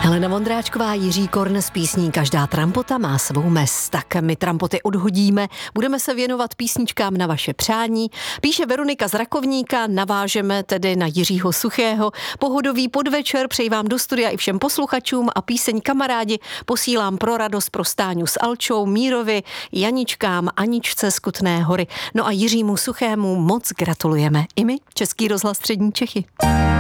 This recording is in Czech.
Helena Vondráčková, Jiří Korn s písní Každá trampota má svou mez. Tak my trampoty odhodíme, budeme se věnovat písničkám na vaše přání. Píše Veronika z Rakovníka, navážeme tedy na Jiřího Suchého. Pohodový podvečer přeji vám do studia i všem posluchačům a píseň Kamarádi posílám pro radost pro Stáňu s Alčou, Mírovi, Janičkám, Aničce z Kutné Hory. No a Jiřímu Suchému moc gratulujeme. I my, Český rozhlas Střední Čechy.